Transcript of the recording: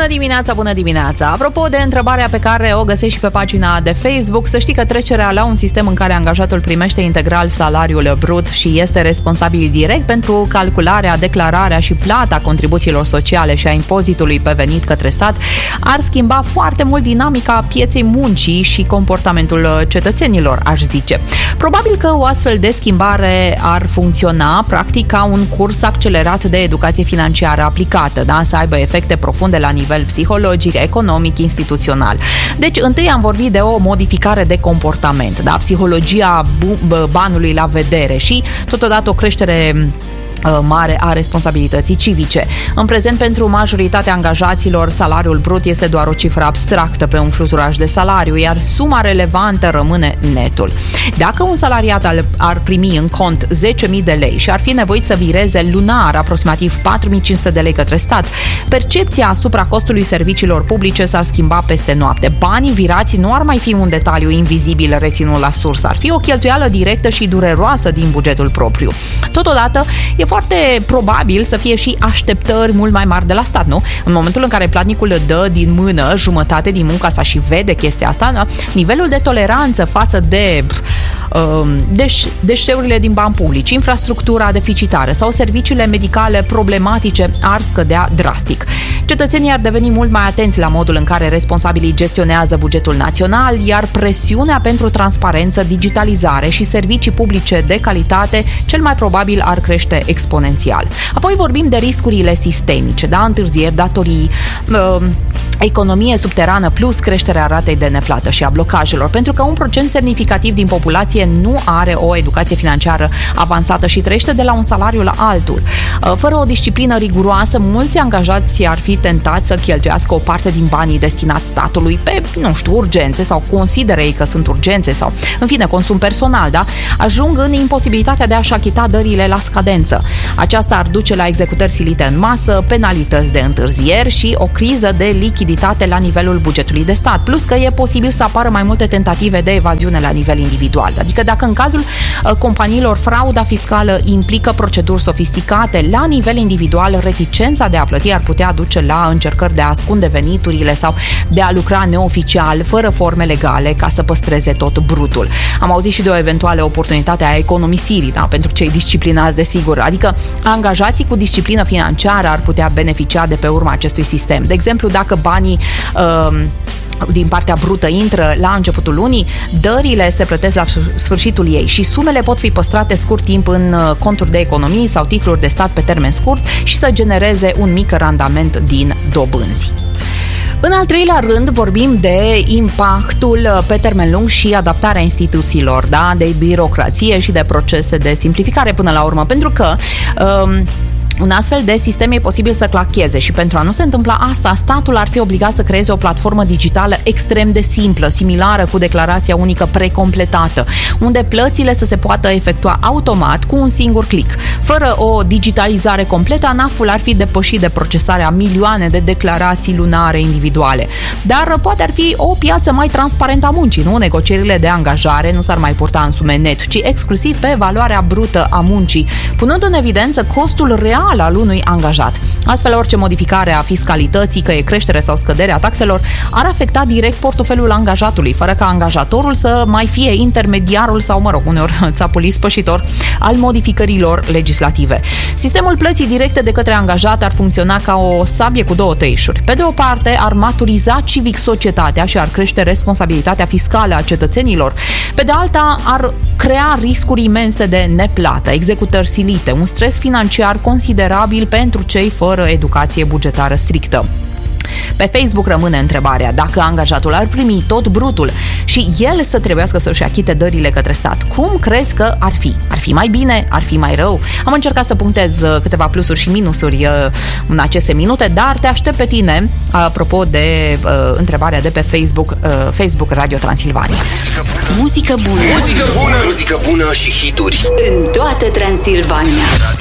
Bună dimineața! Apropo de întrebarea pe care o găsești și pe pagina de Facebook, să știi că trecerea la un sistem în care angajatul primește integral salariul brut și este responsabil direct pentru calcularea, declararea și plata contribuțiilor sociale și a impozitului pe venit către stat ar schimba foarte mult dinamica pieței muncii și comportamentul cetățenilor, aș zice. Probabil că o astfel de schimbare ar funcționa practic ca un curs accelerat de educație financiară aplicată, da? Să aibă efecte profunde la nivel psihologic, economic, instituțional. Deci, întâi am vorbit de o modificare de comportament, da? Psihologia banului la vedere și, totodată, o creștere mare a responsabilității civice. În prezent, pentru majoritatea angajaților, salariul brut este doar o cifră abstractă pe un fluturaj de salariu, iar suma relevantă rămâne netul. Dacă un salariat ar primi în cont 10.000 de lei și ar fi nevoit să vireze lunar aproximativ 4.500 de lei către stat, percepția asupra costului serviciilor publice s-ar schimba peste noapte. Banii virați nu ar mai fi un detaliu invizibil reținut la sursă, ar fi o cheltuială directă și dureroasă din bugetul propriu. Totodată, e foarte probabil să fie și așteptări mult mai mari de la stat, nu? În momentul în care platnicul dă din mână jumătate din munca sa și vede chestia asta, nivelul de toleranță față de deșeurile din bani publici, infrastructura deficitară sau serviciile medicale problematice ar scădea drastic. Cetățenii ar deveni mult mai atenți la modul în care responsabilii gestionează bugetul național, iar presiunea pentru transparență, digitalizare și servicii publice de calitate cel mai probabil ar crește exponențial. Apoi vorbim de riscurile sistemice, da? Întârzieri, datorii, economie subterană plus creșterea ratei de neplată și a blocajelor, pentru că un procent semnificativ din populație nu are o educație financiară avansată și trăiește de la un salariu la altul. Fără o disciplină riguroasă, mulți angajați ar fi tentați să cheltuiască o parte din banii destinați statului pe, urgențe sau consideră ei că sunt urgențe sau, în fine, consum personal, da? Ajung în imposibilitatea de a-și achita dările la scadență. Aceasta ar duce la executări silite în masă, penalități de întârzieri și o criză de lichiditate la nivelul bugetului de stat, plus că e posibil să apară mai multe tentative de evaziune la nivel individual. Adică dacă în cazul companiilor frauda fiscală implică proceduri sofisticate, la nivel individual reticența de a plăti ar putea duce la încercări de a ascunde veniturile sau de a lucra neoficial, fără forme legale, ca să păstreze tot brutul. Am auzit și de o eventuală oportunitate a economisirii, da, pentru cei disciplinați, desigur, adică angajații cu disciplină financiară ar putea beneficia de pe urma acestui sistem. De exemplu, dacă banii din partea brută intră la începutul lunii, dările se plătesc la sfârșitul ei și sumele pot fi păstrate scurt timp în conturi de economii sau titluri de stat pe termen scurt și să genereze un mic randament din dobânzi. În al treilea rând, vorbim de impactul pe termen lung și adaptarea instituțiilor, da? De birocrație și de procese de simplificare până la urmă, pentru că un astfel de sistem e posibil să clacheze și pentru a nu se întâmpla asta, statul ar fi obligat să creeze o platformă digitală extrem de simplă, similară cu declarația unică precompletată, unde plățile să se poată efectua automat cu un singur click. Fără o digitalizare completă, ANAF-ul ar fi depășit de procesarea milioane de declarații lunare individuale. Dar poate ar fi o piață mai transparentă a muncii, nu? Negocierile de angajare nu s-ar mai purta în sume net, ci exclusiv pe valoarea brută a muncii, punând în evidență costul real al unui angajat. Astfel, orice modificare a fiscalității, că e creștere sau scădere a taxelor, ar afecta direct portofelul angajatului, fără ca angajatorul să mai fie intermediarul sau, uneori țapul ispășitor al modificărilor legislative. Sistemul plății directe de către angajat ar funcționa ca o sabie cu două tăișuri. Pe de o parte, ar maturiza civic societatea și ar crește responsabilitatea fiscală a cetățenilor. Pe de alta, ar crea riscuri imense de neplată, executări silite, un stres financiar considerabil pentru cei fără educație bugetară strictă. Pe Facebook rămâne întrebarea dacă angajatul ar primi tot brutul și el să trebuiască să-și achite dările către stat. Cum crezi că ar fi? Ar fi mai bine? Ar fi mai rău? Am încercat să punctez câteva plusuri și minusuri în aceste minute, dar te aștept pe tine, apropo de întrebarea de pe Facebook Radio Transilvania. Muzică bună! Muzică bună! Muzică bună și hituri în toată Transilvania.